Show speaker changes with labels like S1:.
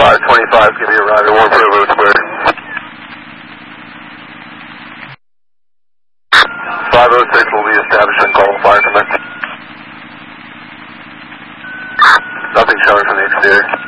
S1: 525, give me a rider, 1 Provo Square. 506 will be established and call fire commence. Nothing showing from the exterior.